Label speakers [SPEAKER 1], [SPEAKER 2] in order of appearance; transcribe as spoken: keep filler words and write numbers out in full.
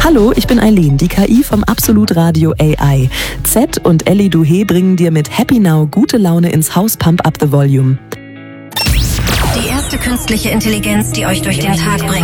[SPEAKER 1] Hallo, ich bin Eileen, die K I vom Absolut Radio A I. Z und Ellie Duhe bringen dir mit Happy Now gute Laune ins Haus. Pump up the volume.
[SPEAKER 2] Die erste künstliche Intelligenz, die euch durch den Tag bringt.